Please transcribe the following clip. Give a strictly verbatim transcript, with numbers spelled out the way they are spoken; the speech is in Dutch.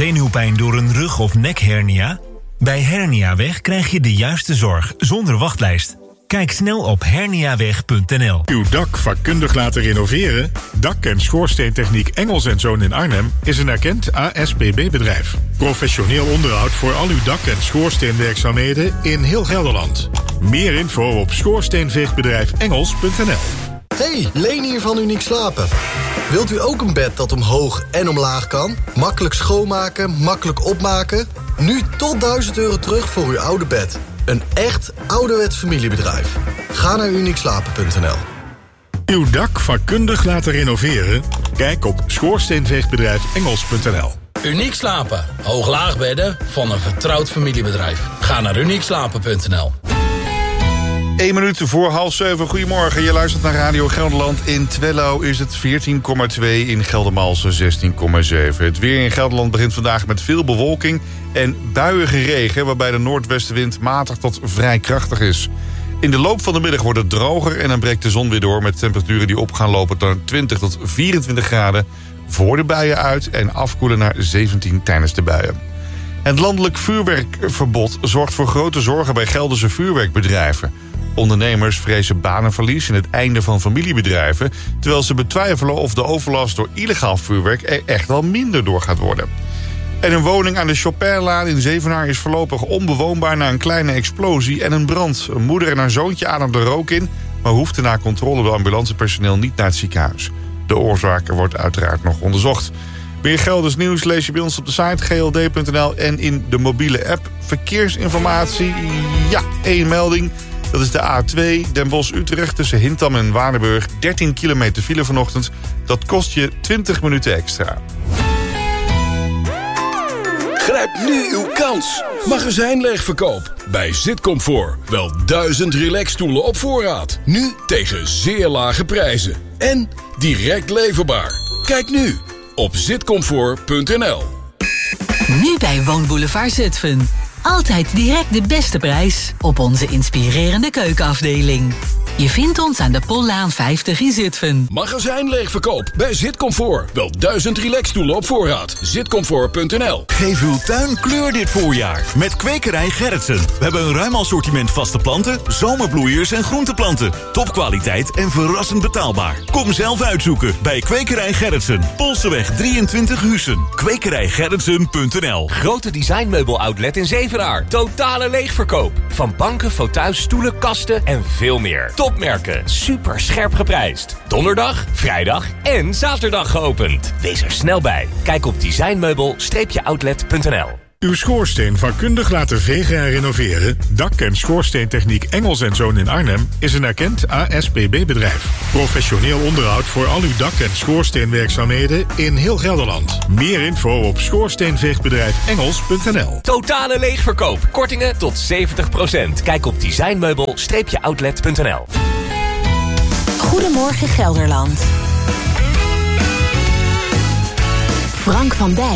Zenuwpijn door een rug- of nekhernia? Bij Herniaweg krijg je de juiste zorg zonder wachtlijst. Kijk snel op herniaweg punt n l. Uw dak vakkundig laten renoveren? Dak- en schoorsteentechniek Engels en Zoon in Arnhem is een erkend A S P B-bedrijf. Professioneel onderhoud voor al uw dak- en schoorsteenwerkzaamheden in heel Gelderland. Meer info op schoorsteenveegbedrijf engels punt n l. Hey, Leen hier van Uniek Slapen. Wilt u ook een bed dat omhoog en omlaag kan? Makkelijk schoonmaken, makkelijk opmaken? Nu tot duizend euro terug voor uw oude bed. Een echt ouderwets familiebedrijf. Ga naar uniek slapen punt n l. Uw dak vakkundig laten renoveren? Kijk op schoorsteenveegbedrijf engels punt n l. Uniek Slapen. Hoog-laag bedden van een vertrouwd familiebedrijf. Ga naar uniek slapen punt n l. Eén minuut voor half zeven. Goedemorgen, je luistert naar Radio Gelderland. In Twello is het veertien komma twee, in Geldermalsen zestien komma zeven. Het weer in Gelderland begint vandaag met veel bewolking en buiige regen, waarbij de noordwestenwind matig tot vrij krachtig is. In de loop van de middag wordt het droger en dan breekt de zon weer door met temperaturen die op gaan lopen naar twintig tot vierentwintig graden voor de buien uit en afkoelen naar zeventien tijdens de buien. Het landelijk vuurwerkverbod zorgt voor grote zorgen bij Gelderse vuurwerkbedrijven. Ondernemers vrezen banenverlies en het einde van familiebedrijven, terwijl ze betwijfelen of de overlast door illegaal vuurwerk er echt wel minder door gaat worden. En een woning aan de Chopinlaan in Zevenaar is voorlopig onbewoonbaar na een kleine explosie en een brand. Een moeder en haar zoontje ademden rook in, maar hoefden na controle door ambulancepersoneel niet naar het ziekenhuis. De oorzaak wordt uiteraard nog onderzocht. Meer Gelders nieuws lees je bij ons op de site g l d punt n l en in de mobiele app. Verkeersinformatie, ja, één melding. Dat is de A twee, Den Bosch-Utrecht tussen Hintham en Waardenburg. dertien kilometer file vanochtend. Dat kost je twintig minuten extra. Grijp nu uw kans. Magazijnleegverkoop. Bij Zitcomfort. Wel duizend relaxstoelen op voorraad. Nu tegen zeer lage prijzen. En direct leverbaar. Kijk nu op zitcomfort punt n l. Nu bij Woonboulevard Zutphen. Altijd direct de beste prijs op onze inspirerende keukenafdeling. Je vindt ons aan de Pollaan vijftig in Zutphen. Magazijnleegverkoop bij Zitcomfort. Wel duizend relaxstoelen op voorraad. zitcomfort punt n l. Geef uw tuin kleur dit voorjaar met Kwekerij Gerritsen. We hebben een ruim assortiment vaste planten, zomerbloeiers en groenteplanten. Topkwaliteit en verrassend betaalbaar. Kom zelf uitzoeken bij Kwekerij Gerritsen. Polseweg drieëntwintig Huissen. kwekerij gerritsen punt n l. Grote designmeubel-outlet in Zevenaar. Totale leegverkoop. Van banken, fauteuils, stoelen, kasten en veel meer. Topmerken, super scherp geprijsd. Donderdag, vrijdag en zaterdag geopend. Wees er snel bij. Kijk op designmeubel outlet punt n l. Uw schoorsteen vakkundig laten vegen en renoveren? Dak- en schoorsteentechniek Engels en Zoon in Arnhem is een erkend A S P B-bedrijf. Professioneel onderhoud voor al uw dak- en schoorsteenwerkzaamheden in heel Gelderland. Meer info op schoorsteenveegbedrijf engels punt n l. Totale leegverkoop. Kortingen tot zeventig procent. Kijk op designmeubel outlet punt n l. Goedemorgen Gelderland. Frank van Dijk.